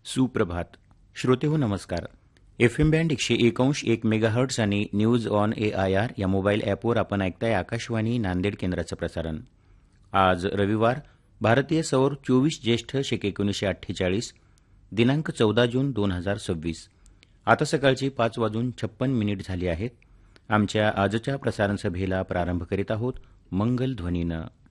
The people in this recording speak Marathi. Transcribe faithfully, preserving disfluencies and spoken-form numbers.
सुप्रभात. श्रोतेहो नमस्कार. एफ एम बँड एकशे एकांश एक मेगाहर्ट्स आणि news on A I R या मोबाईल ॲपवर आपण ऐकताय आकाशवाणी नांदेड केंद्राचं प्रसारण. आज रविवार, भारतीय सौर चोवीस ज्येष्ठ शक एकोणीसशे अठ्ठेचाळीस, दिनांक चौदा जून दोन हजार सव्वीस. आता सकाळची पाच वाजून छप्पन मिनिट झाली आहेत. आमच्या आजच्या प्रसारण सभेला प्रारंभ करीत आहोत मंगल ध्वनीनं.